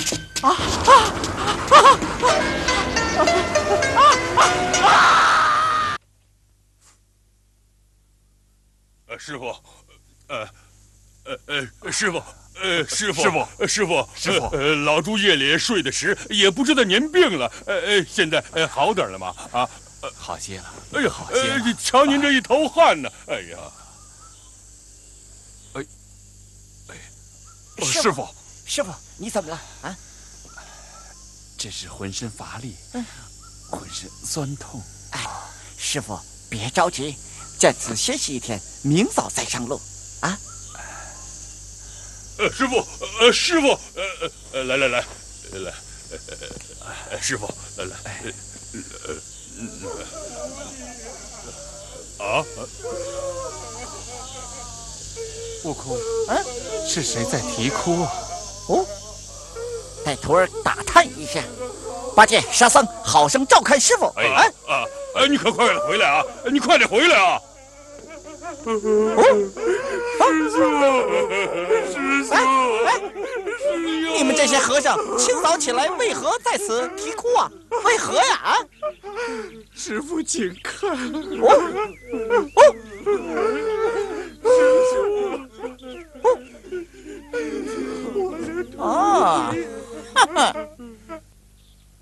师傅，师傅，老猪夜里睡得实，也不知道您病了，现在好点了吗？啊， 好些了。 哎呀， 好些了。 瞧您这一头汗呢，哎呀，师傅， 你怎么了啊？ 这是浑身乏力，浑身酸痛。 哎，师傅别着急，这次歇息一天，明早再上路啊。 师傅，来，师傅，来，啊， 悟空，是谁在啼哭啊？ 哦，带徒儿打探一下。八戒、沙僧，好生照看师傅。 你可快点回来啊！你快点回来啊！师叔， 你们这些和尚清早起来为何在此啼哭啊？为何呀？ 师父，请看。